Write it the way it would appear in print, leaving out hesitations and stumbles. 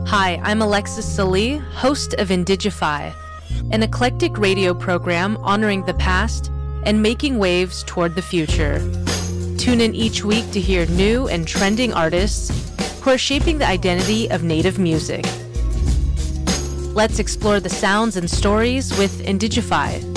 Hi, I'm Alexis Salee, host of Indigify, an eclectic radio program honoring the past and making waves toward the future. Tune in each week to hear new and trending artists who are shaping the identity of Native music. Let's explore the sounds and stories with Indigify.